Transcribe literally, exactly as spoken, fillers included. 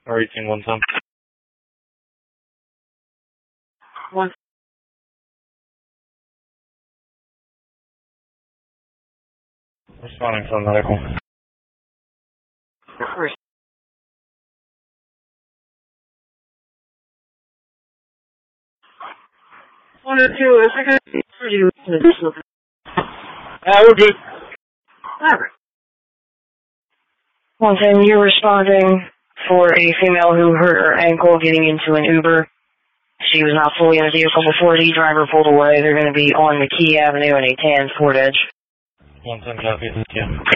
Or eighteen one ten. One. Responding from medical. One or two, if I could for you. Uh, we're good. Alright. One thing, you're responding for a female who hurt her ankle getting into an Uber. She was not fully in the vehicle before the driver pulled away. They're going to be on McKee Avenue in a tan Ford Edge. one ten copy. Yeah.